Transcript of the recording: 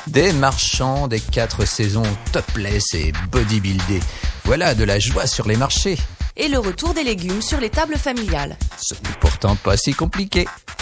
Des marchands des 4 saisons topless et bodybuildés. Voilà de la joie sur les marchés. Et le retour des légumes sur les tables familiales. Ce n'est pourtant pas si compliqué.